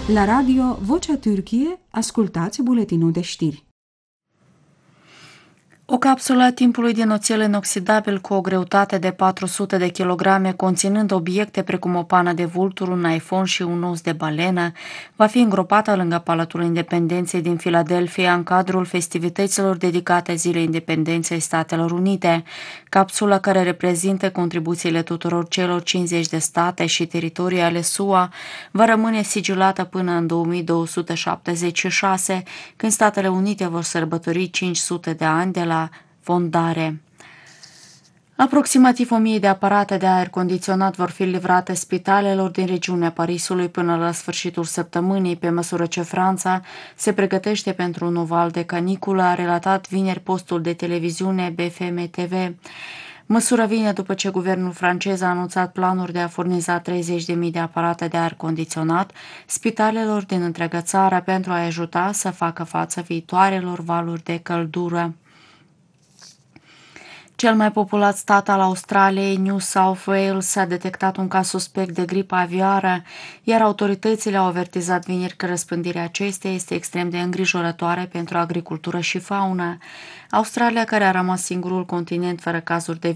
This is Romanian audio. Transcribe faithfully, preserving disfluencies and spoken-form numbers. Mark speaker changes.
Speaker 1: La radio Vocea Türkiye, ascultați buletinul de știri.
Speaker 2: O capsulă a timpului din oțel inoxidabil cu o greutate de patru sute de kilograme, conținând obiecte precum o pană de vultur, un iPhone și un os de balenă, va fi îngropată lângă Palatul Independenței din Philadelphia în cadrul festivităților dedicate Zilei Independenței Statelor Unite. Capsula, care reprezintă contribuțiile tuturor celor cincizeci de state și teritorii ale S U A, va rămâne sigilată până în două mii două sute șaptezeci și șase, când Statele Unite vor sărbători cinci sute de ani de la fondare. Aproximativ o mie de aparate de aer condiționat vor fi livrate spitalelor din regiunea Parisului până la sfârșitul săptămânii, pe măsură ce Franța se pregătește pentru un nou val de caniculă, a relatat vineri postul de televiziune B F M T V. Măsura vine după ce guvernul francez a anunțat planuri de a furniza treizeci de mii de aparate de aer condiționat spitalelor din întreaga țară pentru a ajuta să facă față viitoarelor valuri de căldură. Cel mai populat stat al Australiei, New South Wales, a detectat un caz suspect de gripă aviară, iar autoritățile au avertizat vineri că răspândirea acesteia este extrem de îngrijorătoare pentru agricultură și faună. Australia, care a rămas singurul continent fără cazuri de